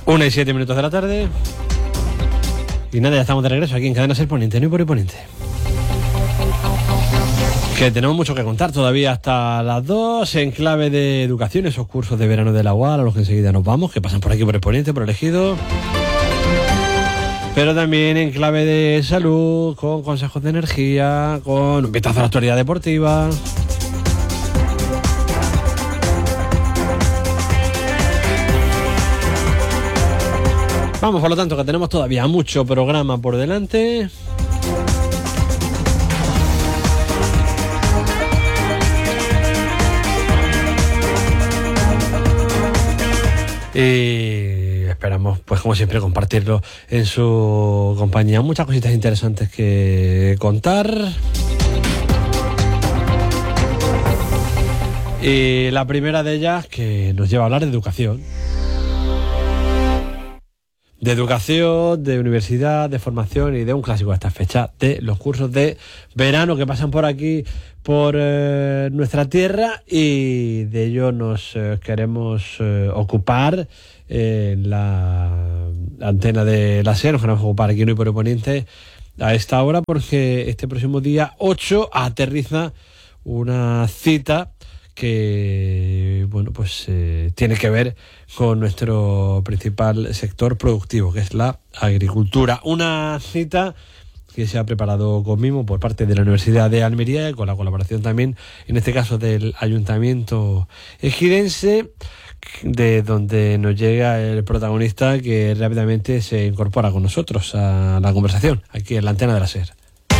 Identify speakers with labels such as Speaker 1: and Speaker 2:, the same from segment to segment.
Speaker 1: 1:07 de la tarde. Y nada, ya estamos de regreso aquí en Cadena Ser Poniente, no y por y Poniente. Que tenemos mucho que contar todavía hasta las 2 en clave de educación, esos cursos de verano de la UAL a los que enseguida nos vamos, que pasan por aquí por el Poniente, por el Ejido. Pero también en clave de salud, con consejos de energía, con un vistazo a la actualidad deportiva. Vamos, por lo tanto, que tenemos todavía mucho programa por delante. Y esperamos, pues como siempre, compartirlo en su compañía. Muchas cositas interesantes que contar. Y la primera de ellas, que nos lleva a hablar de educación. De educación, de universidad, de formación y de un clásico de esta fecha, de los cursos de verano que pasan por aquí, por nuestra tierra, y de ello nos queremos ocupar en la antena de la SER. Nos queremos ocupar aquí en Hoy por el Poniente a esta hora, porque este próximo día 8 aterriza una cita que, bueno, pues tiene que ver con nuestro principal sector productivo, que es la agricultura. Una cita que se ha preparado con mimo por parte de la Universidad de Almería, y con la colaboración también, en este caso, del Ayuntamiento ejidense, de donde nos llega el protagonista, que rápidamente se incorpora con nosotros a la conversación, aquí en la antena de la SER.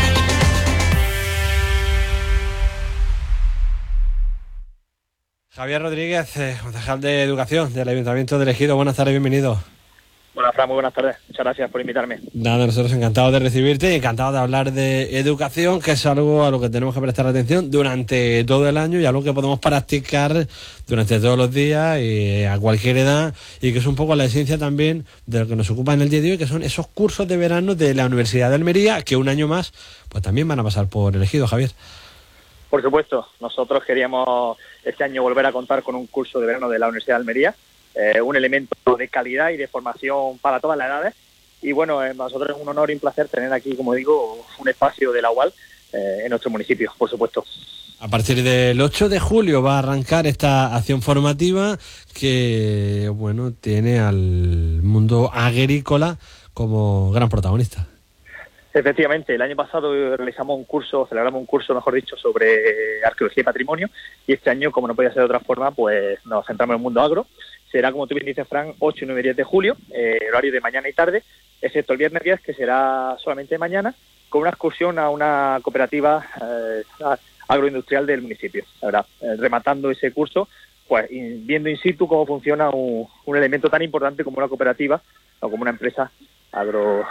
Speaker 1: Javier Rodríguez, concejal de Educación del Ayuntamiento del Ejido. Buenas tardes, bienvenido.
Speaker 2: Hola, Fran, muy buenas tardes. Muchas gracias por invitarme.
Speaker 1: Nada, nosotros encantados de recibirte y encantados de hablar de educación, que es algo a lo que tenemos que prestar atención durante todo el año y algo que podemos practicar durante todos los días y a cualquier edad, y que es un poco la esencia también de lo que nos ocupa en el día de hoy, que son esos cursos de verano de la Universidad de Almería, que un año más pues también van a pasar por el Ejido, Javier.
Speaker 2: Por supuesto, nosotros queríamos este año volver a contar con un curso de verano de la Universidad de Almería, un elemento de calidad y de formación para todas las edades. Y bueno, para nosotros es un honor y un placer tener aquí, como digo, un espacio de la UAL en nuestro municipio, por supuesto.
Speaker 1: A partir del 8 de julio va a arrancar esta acción formativa que, bueno, tiene al mundo agrícola como gran protagonista.
Speaker 2: Efectivamente, el año pasado celebramos un curso, mejor dicho, sobre arqueología y patrimonio, y este año, como no podía ser de otra forma, pues nos centramos en el mundo agro. Será, como tú bien dices, Fran, 8, 9 y 10 de julio, horario de mañana y tarde, excepto el viernes 10, que será solamente mañana, con una excursión a una cooperativa agroindustrial del municipio. La verdad, rematando ese curso, pues viendo in situ cómo funciona un elemento tan importante como una cooperativa o como una empresa agro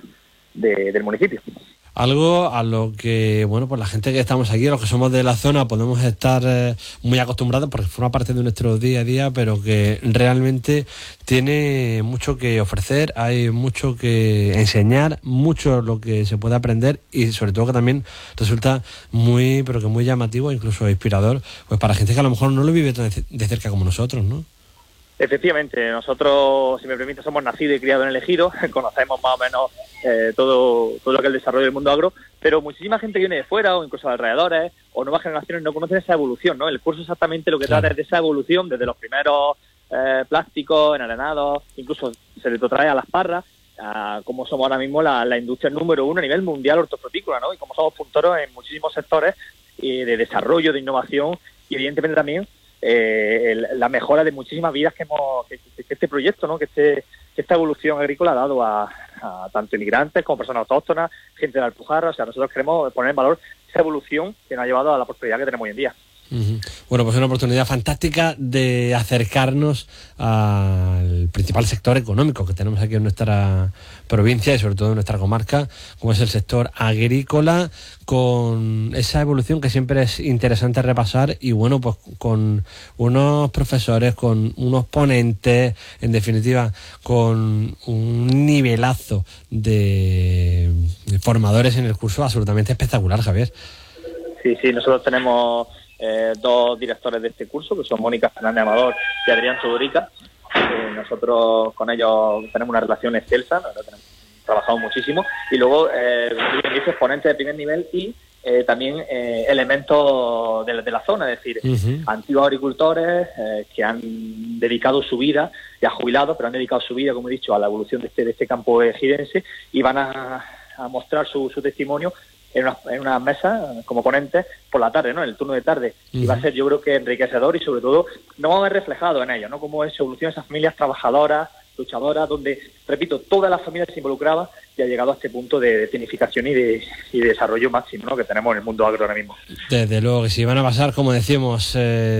Speaker 2: del municipio.
Speaker 1: Algo a lo que, bueno, pues la gente que estamos aquí, los que somos de la zona, podemos estar muy acostumbrados porque forma parte de nuestro día a día, pero que realmente tiene mucho que ofrecer, hay mucho que enseñar, mucho lo que se puede aprender, y sobre todo que también resulta muy, pero que muy llamativo, incluso inspirador, pues para gente que a lo mejor no lo vive tan de cerca como nosotros, ¿no?
Speaker 2: Efectivamente, nosotros, si me permite, somos nacidos y criados en el Ejido, conocemos más o menos todo lo que es el desarrollo del mundo agro, pero muchísima gente que viene de fuera o incluso de alrededores o nuevas generaciones no conocen esa evolución, ¿no? El curso exactamente lo que trata es de esa evolución desde los primeros plásticos, enarenados, incluso se le trae a las parras, a cómo somos ahora mismo la industria número 1 a nivel mundial hortofrutícola, ¿no? Y cómo somos punteros en muchísimos sectores de desarrollo, de innovación y evidentemente también la mejora de muchísimas vidas que este proyecto, ¿no? que esta evolución agrícola ha dado a tanto inmigrantes como personas autóctonas, gente de la Alpujarra. O sea, nosotros queremos poner en valor esa evolución que nos ha llevado a la prosperidad que tenemos hoy en día.
Speaker 1: Uh-huh. Bueno, pues es una oportunidad fantástica de acercarnos al principal sector económico que tenemos aquí en nuestra provincia y sobre todo en nuestra comarca, como es el sector agrícola, con esa evolución que siempre es interesante repasar, y bueno, pues con unos profesores, con unos ponentes, en definitiva, con un nivelazo de formadores en el curso absolutamente espectacular, Javier.
Speaker 2: Sí, nosotros tenemos dos directores de este curso, que son Mónica Fernández Amador y Adrián Tudorica. nosotros con ellos tenemos una relación excelsa, la verdad, tenemos trabajado muchísimo, y luego exponentes de primer nivel y también elementos de la zona, es decir, antiguos agricultores que han dedicado su vida, ya jubilados, pero han dedicado su vida, como he dicho, a la evolución de este campo ejidense, y van a mostrar su testimonio en unas mesas como ponentes por la tarde, ¿no? En el turno de tarde. Y va a ser, yo creo que enriquecedor, y sobre todo nos vamos a ver reflejado en ello, ¿no? Cómo es evolución esas familias trabajadoras, luchadoras, donde, repito, toda la familia se involucraba y ha llegado a este punto de tecnificación y de desarrollo máximo, ¿no?, que tenemos en el mundo agro ahora mismo.
Speaker 1: Desde luego que sí, van a pasar, como decíamos,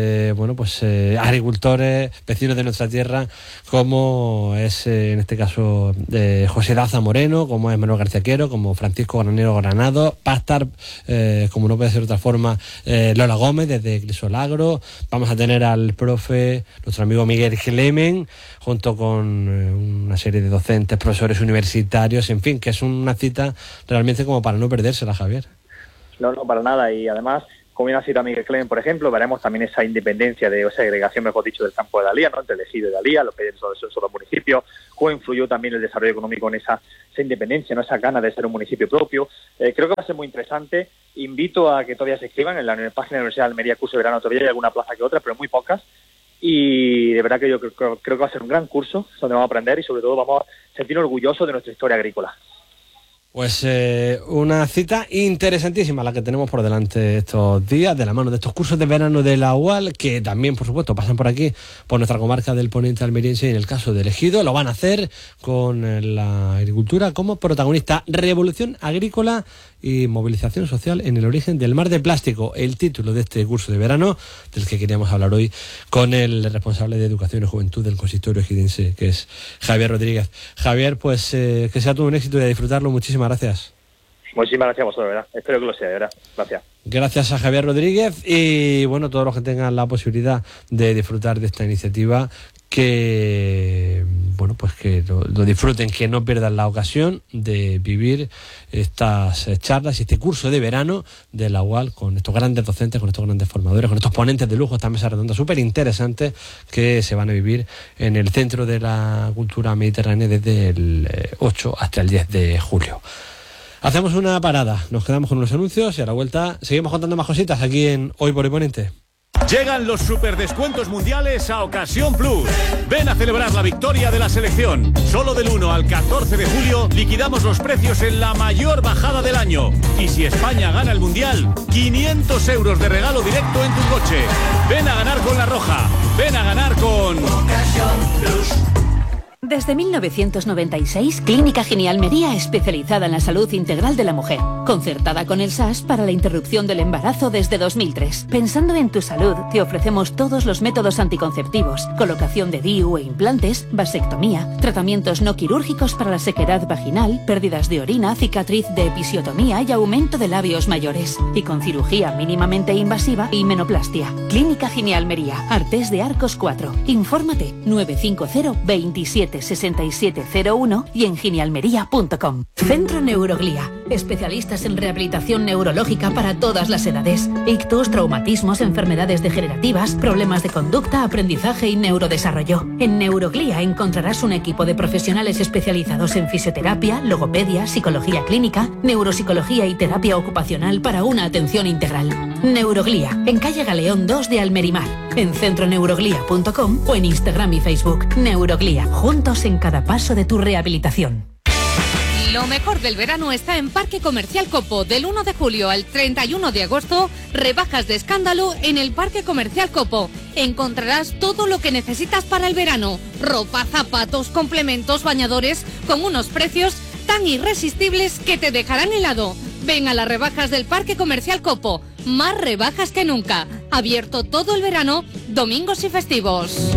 Speaker 1: agricultores, vecinos de nuestra tierra, como es en este caso José Daza Moreno, como es Manuel García Quero, como Francisco Granero Granado. Va a estar, como no puede ser de otra forma, Lola Gómez desde Crisol Agro. Vamos a tener al profe, nuestro amigo Miguel Clemen, junto con una serie de docentes, profesores universitarios, en fin, que es una cita realmente como para no perdérsela, Javier.
Speaker 2: No, para nada, y además, como bien ha citado Miguel Clemen, por ejemplo, veremos también esa independencia o esa agregación, mejor dicho, del campo de Dalía, ¿no?, entre el ejido y Dalía, los pedidos de esos municipios, cómo influyó también el desarrollo económico en esa independencia, ¿no?, esa gana de ser un municipio propio. Creo que va a ser muy interesante. Invito a que todavía se inscriban en la página de la Universidad de Almería, curso de verano. Todavía hay alguna plaza que otra, pero muy pocas. Y de verdad que yo creo que va a ser un gran curso donde vamos a aprender y sobre todo vamos a sentirnos orgullosos de nuestra historia agrícola.
Speaker 1: Pues una cita interesantísima la que tenemos por delante estos días, de la mano de estos cursos de verano de la UAL, que también, por supuesto, pasan por aquí, por nuestra comarca del Poniente Almeriense, y en el caso del Ejido lo van a hacer con la agricultura como protagonista. Revolución agrícola y movilización social en el origen del mar de plástico, el título de este curso de verano, del que queríamos hablar hoy con el responsable de Educación y Juventud del Consistorio Ejidense, que es Javier Rodríguez. Javier, pues que sea todo un éxito y a disfrutarlo. Muchísimas gracias.
Speaker 2: Muchísimas gracias a vosotros, ¿verdad? Espero que lo sea, ¿verdad? Gracias. Gracias
Speaker 1: a Javier Rodríguez y, bueno, todos los que tengan la posibilidad de disfrutar de esta iniciativa, que, bueno, pues que lo disfruten, que no pierdan la ocasión de vivir estas charlas y este curso de verano de la UAL con estos grandes docentes, con estos grandes formadores, con estos ponentes de lujo, esta mesa redonda súper interesante que se van a vivir en el Centro de la Cultura Mediterránea desde el 8 hasta el 10 de julio. Hacemos una parada, nos quedamos con unos anuncios y a la vuelta seguimos contando más cositas aquí en Hoy por Hoy Ponente.
Speaker 3: Llegan los superdescuentos mundiales a Ocasión Plus. Ven a celebrar la victoria de la selección. Solo del 1 al 14 de julio liquidamos los precios en la mayor bajada del año. Y si España gana el mundial, 500 euros de regalo directo en tu coche. Ven a ganar con La Roja. Ven a ganar con Ocasión Plus.
Speaker 4: Desde 1996, Clínica Gini Almería, especializada en la salud integral de la mujer, concertada con el SAS para la interrupción del embarazo desde 2003. Pensando en tu salud, te ofrecemos todos los métodos anticonceptivos, colocación de DIU e implantes, vasectomía, tratamientos no quirúrgicos para la sequedad vaginal, pérdidas de orina, cicatriz de episiotomía y aumento de labios mayores, y con cirugía mínimamente invasiva y menoplastia. Clínica Gini Almería, Artés de Arcos 4. Infórmate 950 27 6701 y en ginialmería.com. Centro Neuroglía. Especialistas en rehabilitación neurológica para todas las edades. Ictus, traumatismos, enfermedades degenerativas, problemas de conducta, aprendizaje y neurodesarrollo. En Neuroglía encontrarás un equipo de profesionales especializados en fisioterapia, logopedia, psicología clínica, neuropsicología y terapia ocupacional para una atención integral. Neuroglía, en calle Galeón 2 de Almerimar, en centroneuroglía.com o en Instagram y Facebook. Neuroglía, juntos en cada paso de tu rehabilitación.
Speaker 5: Lo mejor del verano está en Parque Comercial Copo. Del 1 de julio al 31 de agosto, rebajas de escándalo en el Parque Comercial Copo. Encontrarás todo lo que necesitas para el verano. Ropa, zapatos, complementos, bañadores, con unos precios tan irresistibles que te dejarán helado. Ven a las rebajas del Parque Comercial Copo. Más rebajas que nunca. Abierto todo el verano, domingos y festivos.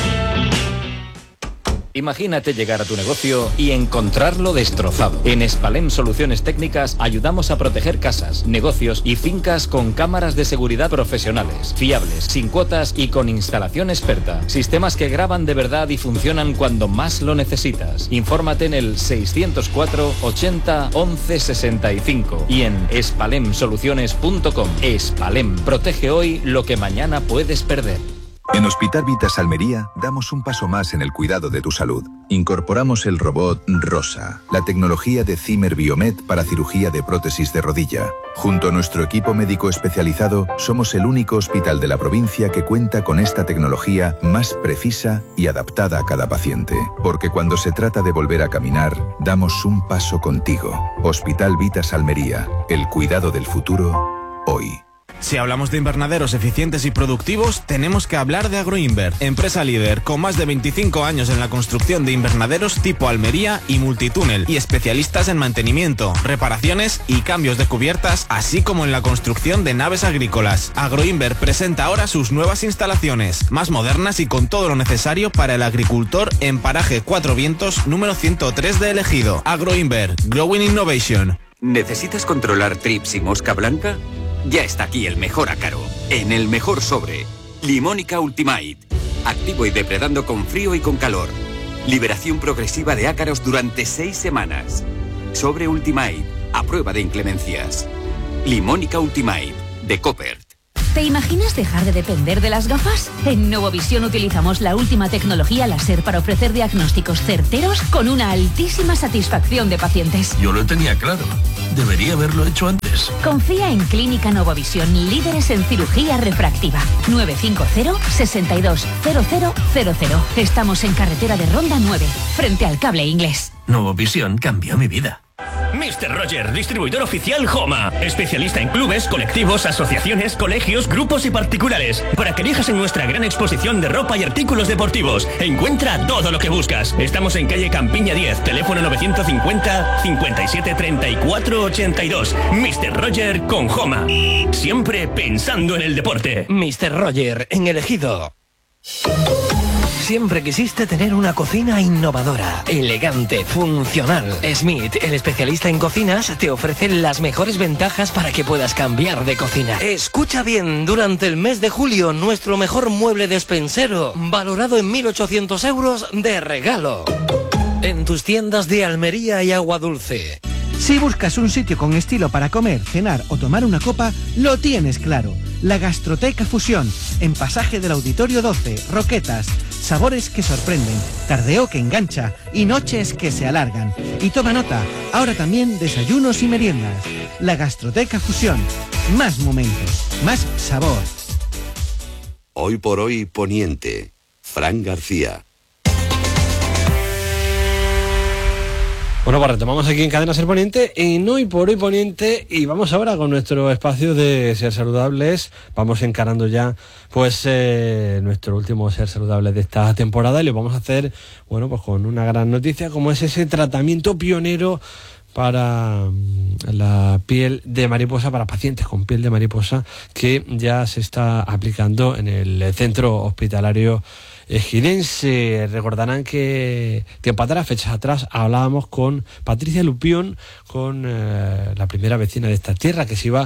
Speaker 6: Imagínate llegar a tu negocio y encontrarlo destrozado. En Spalem Soluciones Técnicas ayudamos a proteger casas, negocios y fincas con cámaras de seguridad profesionales, fiables, sin cuotas y con instalación experta. Sistemas que graban de verdad y funcionan cuando más lo necesitas. Infórmate en el 604 80 11 65 y en spalemsoluciones.com. Spalem, protege hoy lo que mañana puedes perder.
Speaker 7: En Hospital Vitas Almería damos un paso más en el cuidado de tu salud. Incorporamos el robot Rosa, la tecnología de Zimmer Biomet para cirugía de prótesis de rodilla. Junto a nuestro equipo médico especializado, somos el único hospital de la provincia que cuenta con esta tecnología más precisa y adaptada a cada paciente. Porque cuando se trata de volver a caminar, damos un paso contigo. Hospital Vitas Almería, el cuidado del futuro, hoy.
Speaker 8: Si hablamos de invernaderos eficientes y productivos, tenemos que hablar de Agroinver, empresa líder con más de 25 años en la construcción de invernaderos tipo Almería y multitúnel, y especialistas en mantenimiento, reparaciones y cambios de cubiertas, así como en la construcción de naves agrícolas. Agroinver presenta ahora sus nuevas instalaciones, más modernas y con todo lo necesario para el agricultor en Paraje Cuatro Vientos, número 103 de El Ejido. Agroinver, Growing Innovation.
Speaker 9: ¿Necesitas controlar trips y mosca blanca? Ya está aquí el mejor ácaro, en el mejor sobre. Limónica Ultimate. Activo y depredando con frío y con calor. Liberación progresiva de ácaros durante 6 semanas. Sobre Ultimate, a prueba de inclemencias. Limónica Ultimate, de Coppert.
Speaker 4: ¿Te imaginas dejar de depender de las gafas? En Novovisión utilizamos la última tecnología láser para ofrecer diagnósticos certeros con una altísima satisfacción de pacientes.
Speaker 10: Yo lo tenía claro. Debería haberlo hecho antes.
Speaker 4: Confía en Clínica Novovisión, líderes en cirugía refractiva. 950-620000. Estamos en carretera de Ronda 9, frente al Cable Inglés.
Speaker 10: Novovisión cambió mi vida.
Speaker 11: Mr. Roger, distribuidor oficial Homa. Especialista en clubes, colectivos, asociaciones, colegios, grupos y particulares. Para que elijas en nuestra gran exposición de ropa y artículos deportivos. Encuentra todo lo que buscas. Estamos en calle Campiña 10, teléfono 950 57 34 82. Mr. Roger con Homa. Siempre pensando en el deporte.
Speaker 12: Mr. Roger, en El Ejido. Siempre quisiste tener una cocina innovadora, elegante, funcional. Smith, el especialista en cocinas, te ofrece las mejores ventajas para que puedas cambiar de cocina. Escucha bien, durante el mes de julio, nuestro mejor mueble despensero, valorado en 1.800 euros de regalo. En tus tiendas de Almería y Agua Dulce.
Speaker 13: Si buscas un sitio con estilo para comer, cenar o tomar una copa, lo tienes claro. La Gastroteca Fusión, en Pasaje del Auditorio 12, Roquetas. Sabores que sorprenden, tardeo que engancha y noches que se alargan. Y toma nota, ahora también desayunos y meriendas. La Gastroteca Fusión, más momentos, más sabor.
Speaker 14: Hoy por hoy Poniente, Fran García.
Speaker 1: Bueno, pues retomamos aquí en Cadena Ser Poniente, en Hoy por Hoy Poniente, y vamos ahora con nuestro espacio de Ser Saludables. Vamos encarando ya, pues, nuestro último Ser Saludable de esta temporada, y lo vamos a hacer, bueno, pues con una gran noticia, como es ese tratamiento pionero para la piel de mariposa, para pacientes con piel de mariposa, que ya se está aplicando en el centro hospitalario ejidense. Recordarán que tiempo atrás, fechas atrás, hablábamos con Patricia Lupión, con la primera vecina de esta tierra, que se iba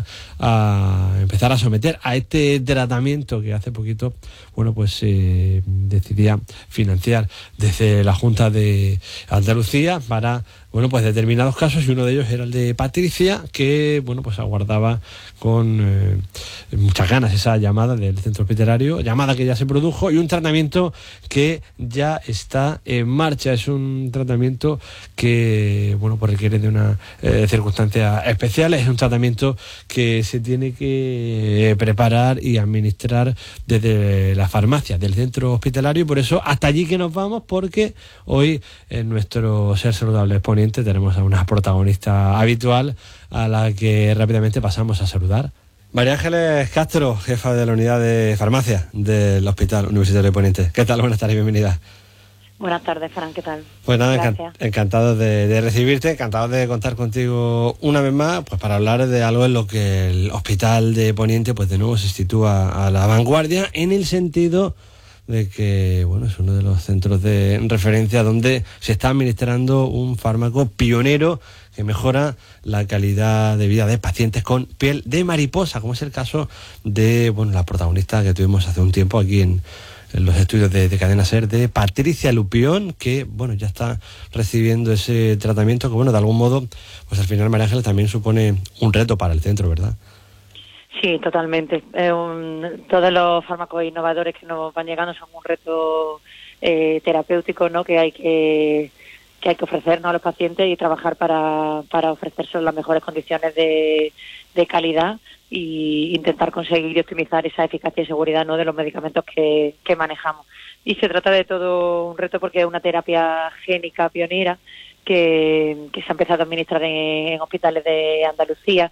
Speaker 1: a empezar a someter a este tratamiento que hace poquito, bueno, pues decidía financiar desde la Junta de Andalucía para, bueno, pues determinados casos, y uno de ellos era el de Patricia, que, bueno, pues aguardaba con muchas ganas esa llamada del centro hospitalario, llamada que ya se produjo, y un tratamiento que ya está en marcha. Es un tratamiento que, bueno, pues requiere de una circunstancias especiales. Es un tratamiento que se tiene que preparar y administrar desde la farmacia del centro hospitalario, y por eso hasta allí que nos vamos, porque hoy en nuestro Ser Saludable Poniente tenemos a una protagonista habitual a la que rápidamente pasamos a saludar. María Ángeles Castro, jefa de la unidad de farmacia del Hospital Universitario de Poniente. ¿Qué tal? Buenas tardes y bienvenida.
Speaker 15: Buenas tardes, Fran, ¿qué tal?
Speaker 1: Pues nada, encantado de recibirte, encantado de contar contigo una vez más, pues para hablar de algo en lo que el Hospital de Poniente, pues de nuevo se sitúa a la vanguardia, en el sentido de que, bueno, es uno de los centros de referencia donde se está administrando un fármaco pionero que mejora la calidad de vida de pacientes con piel de mariposa, como es el caso de, bueno, la protagonista que tuvimos hace un tiempo aquí en los estudios de Cadena Ser, de Patricia Lupión, que, bueno, ya está recibiendo ese tratamiento que, bueno, de algún modo, pues al final, María Ángeles, también supone un reto para el centro, ¿verdad?
Speaker 15: Sí, totalmente. Todos los fármacos innovadores que nos van llegando son un reto terapéutico, ¿no? que hay que ofrecernos a los pacientes y trabajar para ofrecerse las mejores condiciones de calidad e intentar conseguir y optimizar esa eficacia y seguridad, ¿no? de los medicamentos que manejamos. Y se trata de todo un reto porque es una terapia génica pionera que se ha empezado a administrar en hospitales de Andalucía,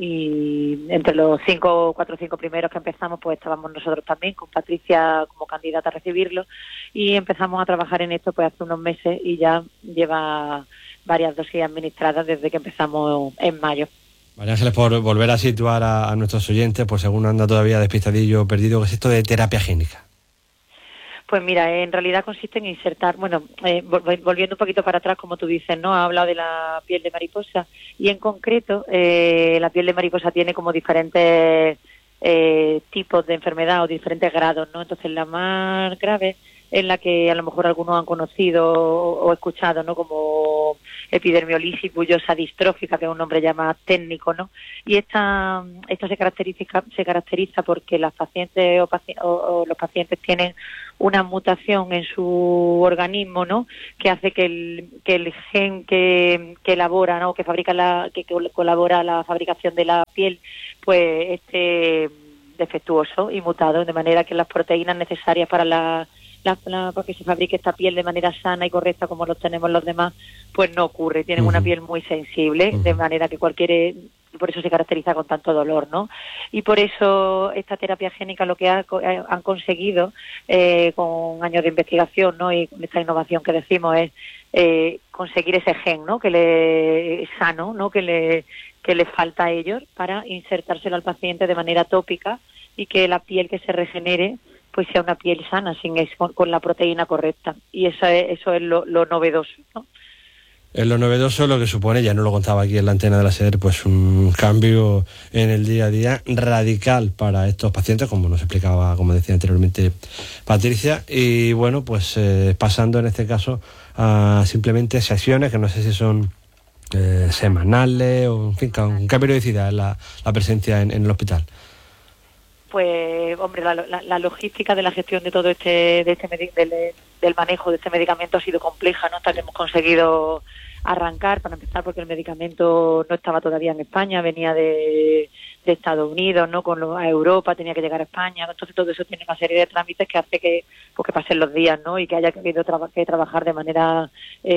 Speaker 15: y entre los 4 o 5 primeros que empezamos, pues estábamos nosotros también, con Patricia como candidata a recibirlo, y empezamos a trabajar en esto pues hace unos meses y ya lleva varias dosis administradas desde que empezamos en mayo.
Speaker 1: María Ángeles, por volver a situar a nuestros oyentes, pues según anda todavía despistadillo, perdido, ¿qué es esto de terapia génica?
Speaker 15: Pues mira, en realidad consiste en insertar, volviendo un poquito para atrás, como tú dices, ¿no? Ha hablado de la piel de mariposa, y en concreto la piel de mariposa tiene como diferentes tipos de enfermedad o diferentes grados, ¿no? Entonces la más grave es la que a lo mejor algunos han conocido o escuchado, ¿no? Como epidermiolisis bullosa distrófica, que es un nombre ya más técnico, ¿no? Y esta se caracteriza porque las pacientes o los pacientes tienen una mutación en su organismo, ¿no? Que hace que el gen que elabora, ¿no? que colabora a la fabricación de la piel, pues esté defectuoso y mutado, de manera que las proteínas necesarias para que se fabrique esta piel de manera sana y correcta como lo tenemos los demás, pues no ocurre. Tienen una piel muy sensible, de manera que por eso se caracteriza con tanto dolor, ¿no? Y por eso esta terapia génica lo que han conseguido con años de investigación, ¿no? Y con esta innovación que decimos es conseguir ese gen, ¿no? Sano, ¿no? Que le falta a ellos, para insertárselo al paciente de manera tópica, y que la piel que se regenere pues sea una piel sana, con la proteína correcta. Y eso es lo novedoso, ¿no?
Speaker 1: Es lo novedoso, lo que supone, ya no lo contaba aquí en la antena de la SER, pues un cambio en el día a día radical para estos pacientes, como nos explicaba, como decía anteriormente Patricia. Y bueno, pues pasando en este caso a simplemente sesiones, que no sé si son semanales o en fin, ¿con qué periodicidad es la presencia en el hospital?
Speaker 15: Pues, hombre, la logística de la gestión de todo del manejo de este medicamento ha sido compleja, ¿no? Hasta que hemos conseguido arrancar, para empezar, porque el medicamento no estaba todavía en España, venía de Estados Unidos, ¿no? A Europa, tenía que llegar a España. Entonces todo eso tiene una serie de trámites que hace que pasen los días, ¿no? Y que haya que trabajar de manera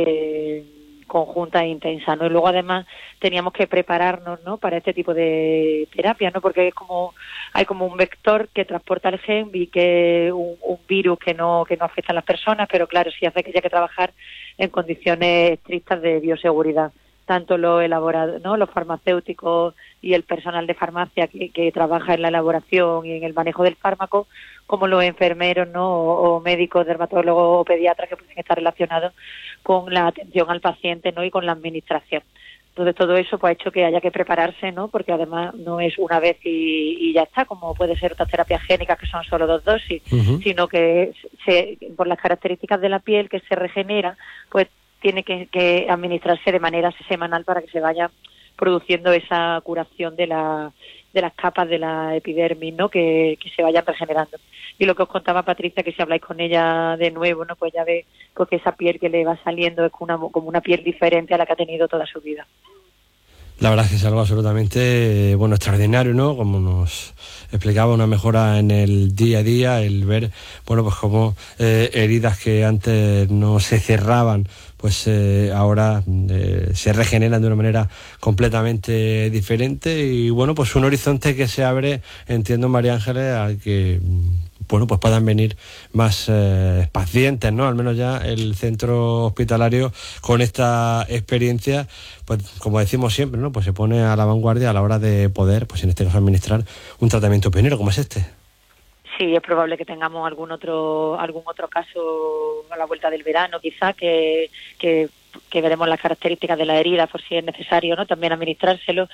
Speaker 15: conjunta e intensa, ¿no? Y luego además teníamos que prepararnos, ¿no? Para este tipo de terapia, ¿no? Porque hay como un vector que transporta el gen, y que un virus que no afecta a las personas, pero claro, sí hace que haya que trabajar en condiciones estrictas de bioseguridad. Tanto los elaboradores, ¿no? Los farmacéuticos y el personal de farmacia que trabaja en la elaboración y en el manejo del fármaco, como los enfermeros, ¿no? O médicos, dermatólogos o pediatras, que pueden estar relacionados con la atención al paciente, ¿no? Y con la administración. Entonces todo eso pues ha hecho que haya que prepararse, ¿no? Porque además no es una vez y ya está, como puede ser otras terapias génicas que son solo 2 dosis, sino que por las características de la piel que se regenera, pues tiene que administrarse de manera semanal para que se vaya produciendo esa curación de las capas de la epidermis, ¿no? Que se vayan regenerando. Y lo que os contaba Patricia, que si habláis con ella de nuevo, ¿no? Pues ya ve porque esa piel que le va saliendo es como una piel diferente a la que ha tenido toda su vida.
Speaker 1: La verdad es que es algo absolutamente extraordinario, ¿no? Como nos explicaba, una mejora en el día a día, el ver, pues como heridas que antes no se cerraban, pues ahora se regeneran de una manera completamente diferente, y pues un horizonte que se abre, entiendo, María Ángeles, al que pues puedan venir más pacientes, ¿no? Al menos ya el centro hospitalario, con esta experiencia, pues como decimos siempre, ¿no? Pues se pone a la vanguardia a la hora de poder, pues en este caso, administrar un tratamiento pionero como es este.
Speaker 15: Sí, es probable que tengamos algún otro caso a la vuelta del verano, quizá, que veremos las características de la herida, por si es necesario, ¿no? También administrárselo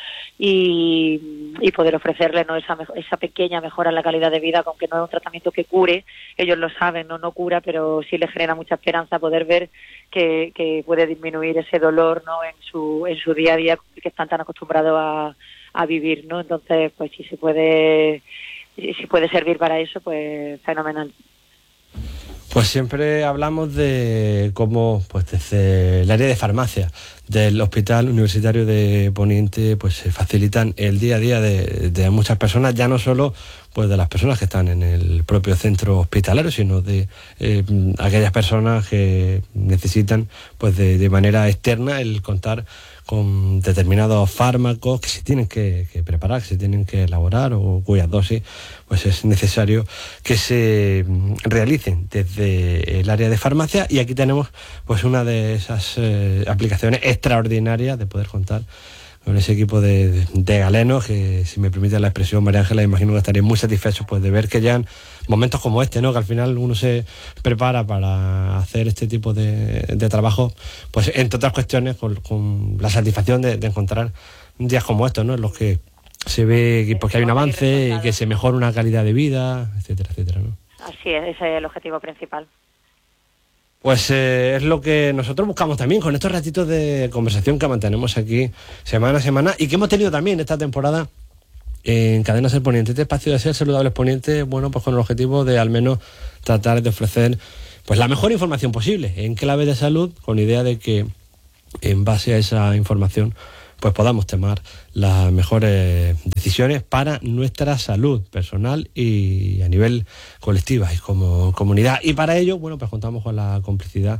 Speaker 15: y poder ofrecerle, ¿no? esa pequeña mejora en la calidad de vida, aunque no es un tratamiento que cure, ellos lo saben, no cura, pero sí les genera mucha esperanza poder ver que puede disminuir ese dolor, ¿no? en su día a día, que están tan acostumbrados vivir, ¿no? Entonces, pues si puede servir para eso, pues fenomenal.
Speaker 1: Pues siempre hablamos de cómo, pues desde el área de farmacia del Hospital Universitario de Poniente, pues se facilitan el día a día de muchas personas, ya no solo pues de las personas que están en el propio centro hospitalario, sino de aquellas personas que necesitan pues de manera externa el contar con determinados fármacos que se tienen que preparar, que se tienen que elaborar o cuyas dosis pues es necesario que se realicen desde el área de farmacia. Y aquí tenemos pues una de esas aplicaciones extraordinarias de poder contar con ese equipo de galenos que, si me permite la expresión, María Ángeles, imagino que estaréis muy satisfechos pues de ver que llegan momentos como este, ¿no? Que al final uno se prepara para hacer este tipo de trabajo, pues entre otras cuestiones con la satisfacción de encontrar días como estos, ¿no? En los que se ve pues, que hay un avance y que se mejora una calidad de vida, etcétera, etcétera, ¿no?
Speaker 15: Así es, ese es el objetivo principal.
Speaker 1: Pues es lo que nosotros buscamos también con estos ratitos de conversación que mantenemos aquí semana a semana y que hemos tenido también esta temporada en Cadena Ser Poniente, este espacio de Ser Saludables Poniente, bueno, pues con el objetivo de al menos tratar de ofrecer pues la mejor información posible en clave de salud, con idea de que en base a esa información pues podamos tomar las mejores decisiones para nuestra salud personal y a nivel colectiva y como comunidad. Y para ello, bueno, pues contamos con la complicidad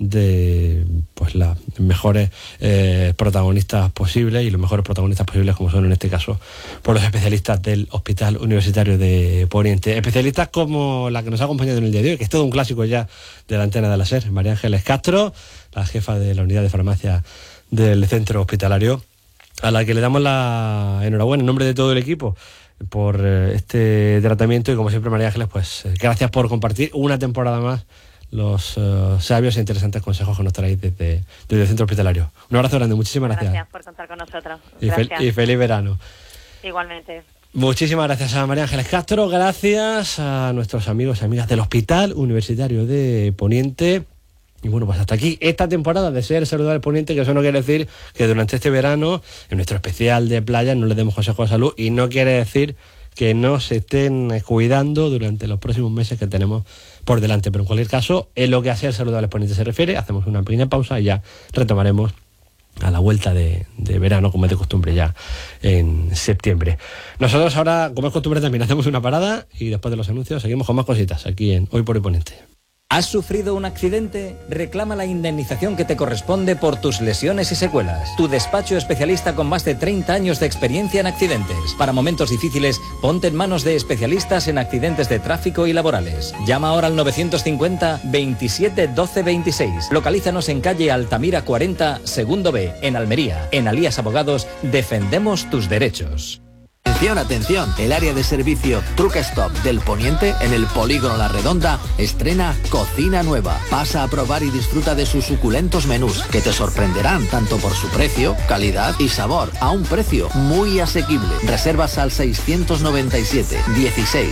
Speaker 1: de pues las mejores protagonistas posibles, y los mejores protagonistas posibles como son en este caso por los especialistas del Hospital Universitario de Poniente, especialistas como la que nos ha acompañado en el día de hoy, que es todo un clásico ya de la antena de la SER, María Ángeles Castro, la jefa de la unidad de farmacia del centro hospitalario, a la que le damos la enhorabuena en nombre de todo el equipo por este tratamiento. Y como siempre, María Ángeles, pues gracias por compartir una temporada más los sabios e interesantes consejos que nos traéis desde el centro hospitalario. Un abrazo grande, muchísimas gracias.
Speaker 15: Gracias por contar con nosotros.
Speaker 1: Y feliz verano.
Speaker 15: Igualmente.
Speaker 1: Muchísimas gracias a María Ángeles Castro, gracias a nuestros amigos y amigas del Hospital Universitario de Poniente. Y bueno, pues hasta aquí esta temporada de Ser Saludable Poniente, que eso no quiere decir que durante este verano, en nuestro especial de playa, no les demos consejos de salud, y no quiere decir que no se estén cuidando durante los próximos meses que tenemos por delante. Pero en cualquier caso, en lo que a Ser Saludable Poniente se refiere, hacemos una pequeña pausa y ya retomaremos a la vuelta de verano, como es de costumbre ya en septiembre. Nosotros ahora, como es costumbre, también hacemos una parada y después de los anuncios seguimos con más cositas aquí en Hoy por Hoy Poniente.
Speaker 6: ¿Has sufrido un accidente? Reclama la indemnización que te corresponde por tus lesiones y secuelas. Tu despacho especialista con más de 30 años de experiencia en accidentes. Para momentos difíciles, ponte en manos de especialistas en accidentes de tráfico y laborales. Llama ahora al 950 27 12 26. Localízanos en calle Altamira 40, segundo B, en Almería. En Alías Abogados defendemos tus derechos.
Speaker 16: Atención, el área de servicio Truck Stop del Poniente en el Polígono La Redonda estrena cocina nueva. Pasa a probar y disfruta de sus suculentos menús que te sorprenderán tanto por su precio, calidad y sabor a un precio muy asequible. Reservas al 697 16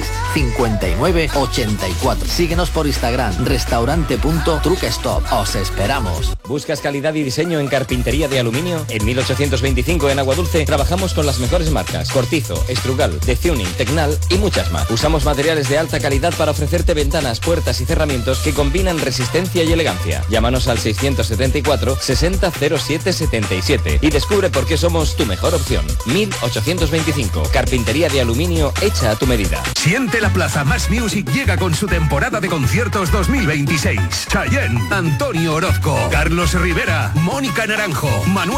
Speaker 16: 59 84. Síguenos por Instagram, restaurante.truckstop. Os esperamos.
Speaker 6: ¿Buscas calidad y diseño en carpintería de aluminio? En 1825 en Aguadulce trabajamos con las mejores marcas: Cortizo, Estrugal, De Tuning, Tecnal y muchas más. Usamos materiales de alta calidad para ofrecerte ventanas, puertas y cerramientos que combinan resistencia y elegancia. Llámanos al 674 60 07 77 y descubre por qué somos tu mejor opción. 1825, carpintería de aluminio hecha a tu medida.
Speaker 17: Siente la Plaza Más Music llega con su temporada de conciertos 2026. Chayanne, Antonio Orozco, Carlos Rivera, Mónica Naranjo, Manuel